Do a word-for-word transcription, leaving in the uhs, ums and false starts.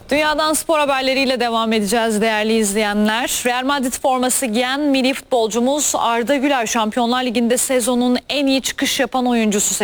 Dünyadan spor haberleriyle devam edeceğiz değerli izleyenler. Real Madrid forması giyen milli futbolcumuz Arda Güler Şampiyonlar Ligi'nde sezonun en iyi çıkış yapan oyuncusu seçildi.